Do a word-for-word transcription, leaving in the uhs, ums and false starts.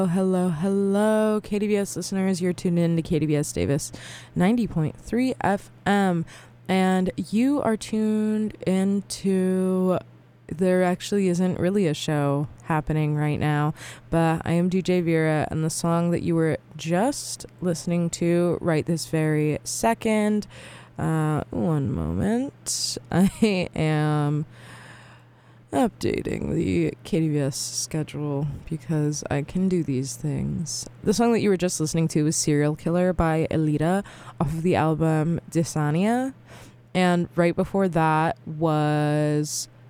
Oh, hello, hello, K D V S listeners. You're tuned in to K D V S Davis ninety point three F M, and you are tuned into. There actually isn't really a show happening right now, but I am D J Vera, and the song that you were just listening to right this very second. Uh, one moment. I am updating the K D V S schedule because I can do these things. The song that you were just listening to was Serial Killer by Elita off of the album Disania. And right before that was